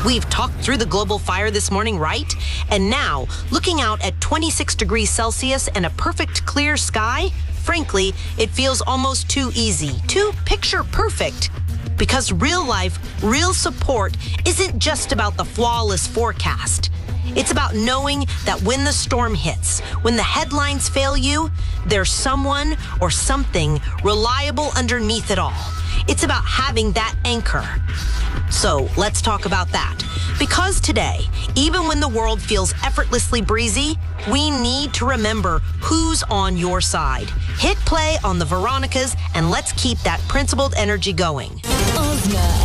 We've talked through the global fire this morning, right? And now, looking out at 26 degrees Celsius and a perfect clear sky, frankly, it feels almost too easy, too picture perfect. Because real life, real support isn't just about the flawless forecast. It's about knowing that when the storm hits, when the headlines fail you, there's someone or something reliable underneath it all. It's about having that anchor. So let's talk about that. Because today, even when the world feels effortlessly breezy, we need to remember who's on your side. Hit play on the Veronicas and let's keep that principled energy going. Ozma